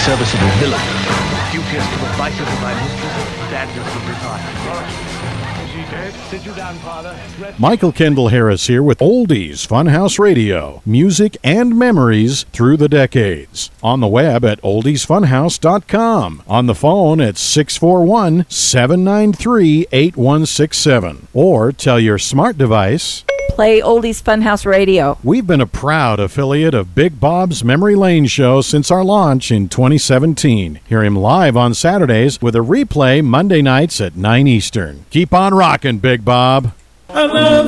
serviceable villain, duteous to the vices of my mistress, dangerous to retire. Sit you down, Father. Michael Kendall Harris here with Oldies Funhouse Radio. Music and memories through the decades. On the web at oldiesfunhouse.com. On the phone at 641-793-8167. Or tell your smart device, play Oldies Funhouse Radio. We've been a proud affiliate of Big Bob's Memory Lane Show since our launch in 2017. Hear him live on Saturdays with a replay Monday nights at 9 Eastern. Keep on rocking, Big Bob.